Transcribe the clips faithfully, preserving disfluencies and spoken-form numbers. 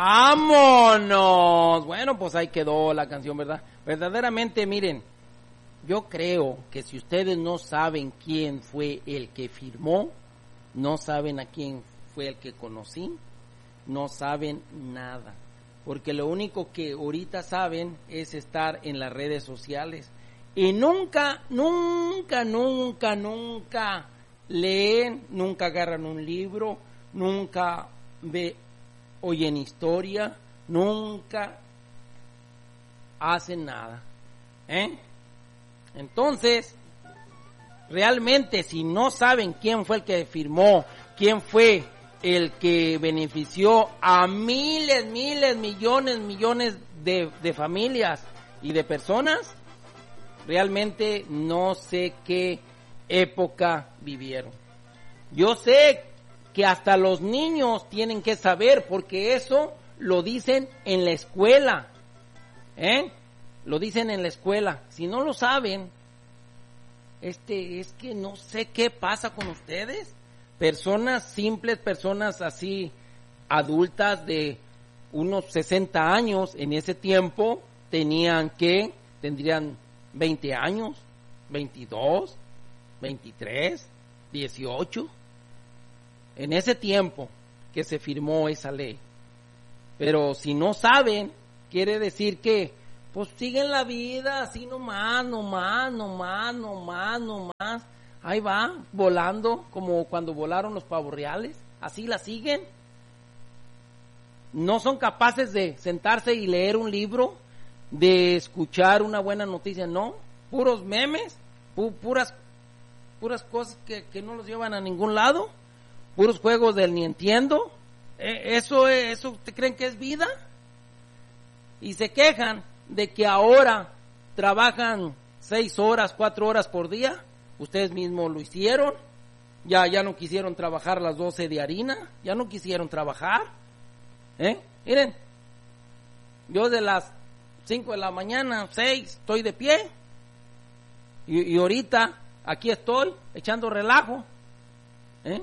¡Vámonos! Bueno, pues ahí quedó la canción, ¿verdad? Verdaderamente, miren, yo creo que si ustedes no saben quién fue el que firmó, no saben a quién fue el que conocí, no saben nada. Porque lo único que ahorita saben es estar en las redes sociales. Y nunca, nunca, nunca, nunca leen, nunca agarran un libro, nunca ve, oyen historia, nunca hacen nada. ¿Eh? Entonces, realmente si no saben quién fue el que firmó, quién fue el que benefició a miles, miles, millones, millones de, de familias y de personas, realmente no sé qué época vivieron. Yo sé que hasta los niños tienen que saber, porque eso lo dicen en la escuela, ¿eh? Lo dicen en la escuela. Si no lo saben, este, es que no sé qué pasa con ustedes. Personas simples, personas así, adultas de unos sesenta años, en ese tiempo tenían que, tendrían veinte años, veintidós, veintitrés, dieciocho, en ese tiempo que se firmó esa ley. Pero si no saben, quiere decir que pues siguen la vida así nomás, nomás, nomás, nomás, nomás. Ahí va, volando, como cuando volaron los pavos reales, así la siguen. No son capaces de sentarse y leer un libro, de escuchar una buena noticia, no, puros memes, pu- puras puras cosas que, que no los llevan a ningún lado, puros juegos del ni entiendo. Eh, eso, eso, ¿usted creen que es vida? Y se quejan de que ahora trabajan seis horas, cuatro horas por día. Ustedes mismos lo hicieron, ya, ya no quisieron trabajar las doce de harina, ya no quisieron trabajar, ¿eh? Miren, yo de las cinco de la mañana, seis, estoy de pie, y, y ahorita aquí estoy echando relajo, ¿eh?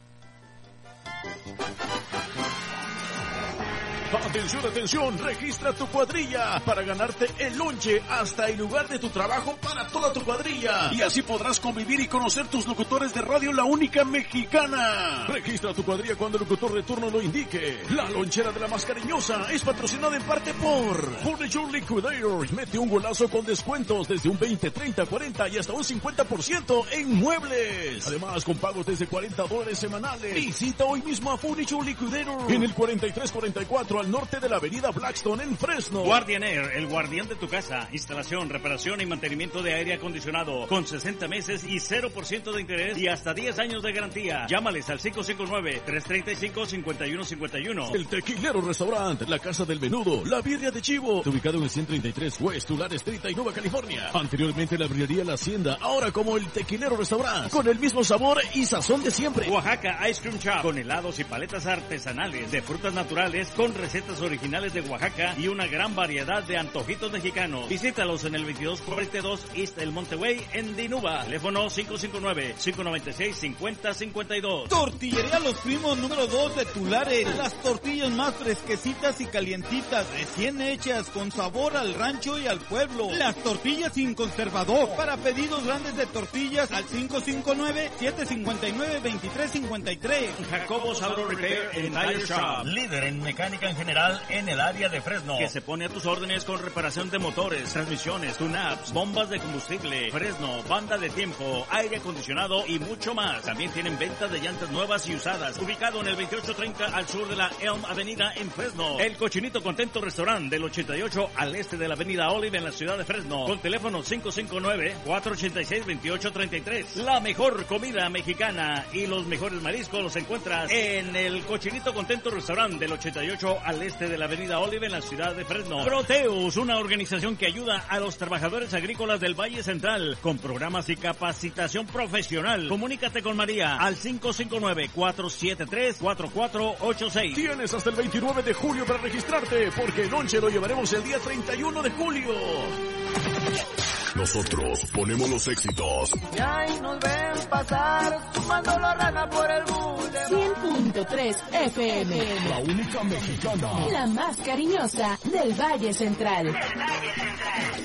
Atención, atención, registra tu cuadrilla para ganarte el lonche hasta el lugar de tu trabajo para toda tu cuadrilla. Y así podrás convivir y conocer tus locutores de radio La Única Mexicana. Registra tu cuadrilla cuando el locutor de turno lo indique. La lonchera de la Mascariñosa es patrocinada en parte por Furniture Liquidators. Mete un golazo con descuentos desde un veinte, treinta, cuarenta y hasta un cincuenta por ciento en muebles. Además, con pagos desde cuarenta dólares semanales. Visita hoy mismo a Furniture Liquidators en el cuarenta y tres cuarenta y cuatro al norte de la avenida Blackstone en Fresno. Guardian Air, el guardián de tu casa. Instalación, reparación y mantenimiento de aire acondicionado con sesenta meses y cero por ciento de interés y hasta diez años de garantía. Llámales al cinco cinco nueve, tres tres cinco, cinco uno cinco uno. El Tequilero Restaurant, la Casa del Menudo, la Birria de Chivo, ubicado en el ciento treinta y tres West Tulare Street, Nueva California. Anteriormente la birrería La Hacienda, ahora como el Tequilero Restaurant, con el mismo sabor y sazón de siempre. Oaxaca Ice Cream Shop, con helados y paletas artesanales de frutas naturales, con recetas originales de Oaxaca y una gran variedad de antojitos mexicanos. Visítalos en el veintidós cuarenta y dos East El Monterrey en Dinuba. Teléfono cinco cinco nueve, cinco nueve seis, cinco cero cinco dos. Tortillería Los Primos número dos de Tulare. Las tortillas más fresquecitas y calientitas, recién hechas, con sabor al rancho y al pueblo. Las tortillas sin conservador. Para pedidos grandes de tortillas al cinco cinco nueve, siete cinco nueve, dos tres cinco tres. Jacobos Auto Repair and Tire Shop, líder en mecánica en general en el área de Fresno, que se pone a tus órdenes con reparación de motores, transmisiones, tune-ups, bombas de combustible. Fresno, banda de tiempo, aire acondicionado y mucho más. También tienen venta de llantas nuevas y usadas. Ubicado en el veintiocho treinta al sur de la Elm Avenida en Fresno. El Cochinito Contento Restaurant del ochenta y ocho al este de la Avenida Olive en la ciudad de Fresno. Con teléfono cinco cinco nueve, cuatro ocho seis, dos ocho tres tres. La mejor comida mexicana y los mejores mariscos los encuentras en el Cochinito Contento Restaurant del ochenta y ocho al este de la Avenida Olive en la ciudad de Fresno. Proteus, una organización que ayuda a los trabajadores agrícolas del Valle Central con programas y capacitación profesional. Comunícate con María al cinco cinco nueve, cuatro siete tres, cuatro cuatro ocho seis. Tienes hasta el veintinueve de julio para registrarte, porque el lonche lo llevaremos el día treinta y uno de julio. Nosotros ponemos los éxitos. Y ahí nos ven pasar, sumando la rana por el boulevard. cien punto tres F M. La única mexicana. La más cariñosa del Valle Central. Del Valle Central.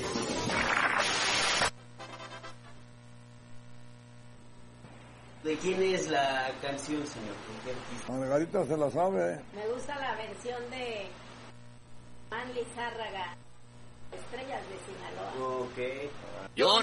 ¿De quién es la canción, señor? Margarita se la sabe. Me gusta la versión de Manly Zárraga, Estrellas de Sinaloa. Ok. Yo